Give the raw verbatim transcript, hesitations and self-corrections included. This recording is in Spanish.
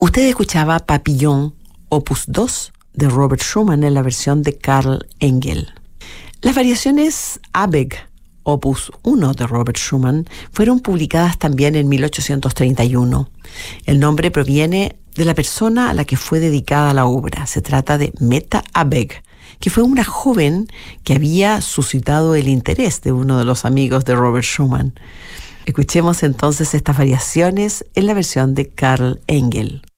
Usted escuchaba Papillon, opus dos, de Robert Schumann en la versión de Karl Engel. Las variaciones Abegg, opus uno de Robert Schumann, fueron publicadas también en mil ochocientos treinta y uno. El nombre proviene de la persona a la que fue dedicada la obra. Se trata de Meta Abegg, que fue una joven que había suscitado el interés de uno de los amigos de Robert Schumann. Escuchemos entonces estas variaciones en la versión de Karl Engel.